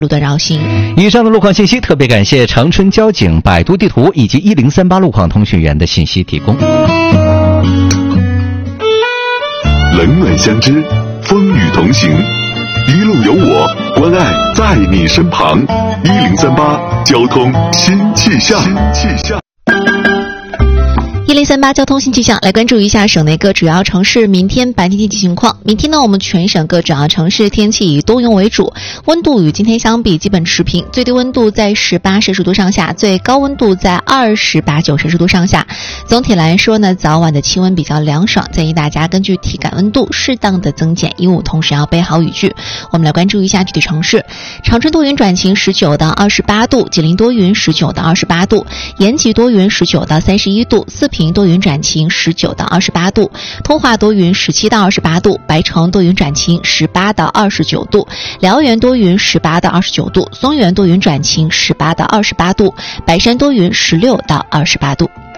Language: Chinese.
路段绕行。 以上的路况信息特别感谢长春交警、百度地图以及1038路况通讯员的信息提供。 冷暖相知，风雨同行，一路有我，关爱在你身旁。1038交通新气象。 1038交通新气象，来关注一下省内各主要城市明天白天天气情况。明天呢，我们全省各主要城市天气以多云为主，温度与今天相比基本持平，最低温度在18摄氏度上下，最高温度在28、9摄氏度上下。总体来说呢，早晚的气温比较凉爽，建议大家根据体感温度适当的增减衣物，同时要备好雨具。我们来关注一下具体城市：长春多云转晴19到28度，吉林多云19到28度，延吉多云19到31度，四平多云转晴19到28度，通化多云17到28度，白城多云转晴18到29度，辽源多云18到29度，松原多云转晴18到28度，白山多云16到28度。